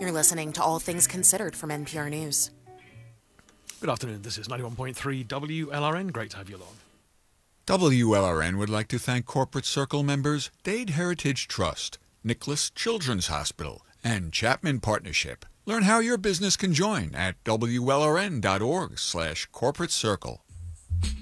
You're listening to All Things Considered from NPR News. Good afternoon. This is 91.3 WLRN. Great to have you along. WLRN would like to thank Corporate Circle members Dade Heritage Trust, Nicholas Children's Hospital, and Chapman Partnership. Learn how your business can join at WLRN.org/corporate circle.